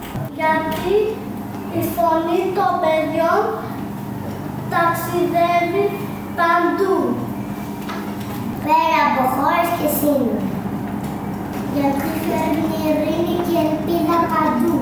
Γιατί η φωνή των παιδιών ταξιδεύει παντού, πέρα από χώρες και σύνορα. Γιατί φέρνει ειρήνη και ελπίδα παντού.